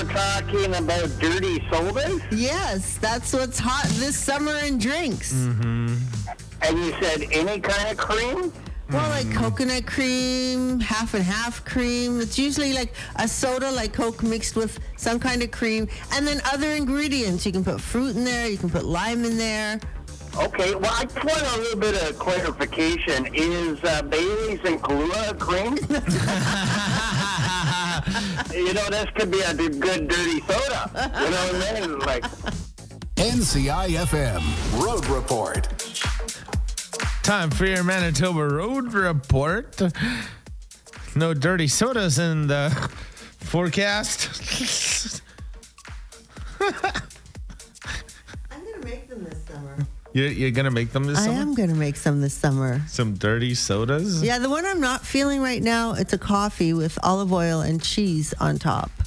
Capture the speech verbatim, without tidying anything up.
we're talking about dirty sodas? Yes, that's what's hot this summer in drinks. Mm-hmm. And you said any kind of cream? Well, like coconut cream, half and half cream. It's usually like a soda like Coke mixed with some kind of cream. And then other ingredients. You can put fruit in there. You can put lime in there. Okay, well, I just want a little bit of clarification. Is uh, Bailey's and Kahlua cream? You know, this could be a d- good dirty soda. You know what I mean? Like N C I F M Road Report. Time for your Manitoba Road Report. No dirty sodas in the forecast. I'm going to make them this summer. You're, you're going to make them this I summer? am going to make some this summer. Some dirty sodas? Yeah, the one I'm not feeling right now, it's a coffee with olive oil and cheese on top.